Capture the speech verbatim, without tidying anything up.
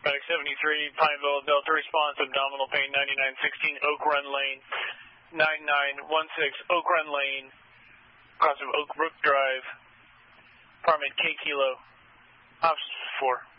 Medic seventy-three, Pineville, Delta response, abdominal pain, ninety-nine sixteen Oak Run Lane, ninety-nine sixteen Oak Run Lane, across of Oak Brook Drive, apartment K Kilo, Ops four.